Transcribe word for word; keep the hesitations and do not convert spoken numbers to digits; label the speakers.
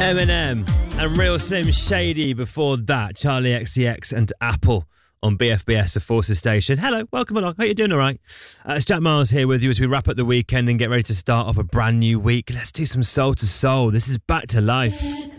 Speaker 1: Eminem and Real Slim Shady before that. Charlie X C X and Apple on B F B S, the Forces Station. Hello, welcome along. Hope you're doing all right. Uh, it's Jack Miles here with you as we wrap up the weekend and get ready to start off a brand new week. Let's do some soul to soul. This is Back to Life.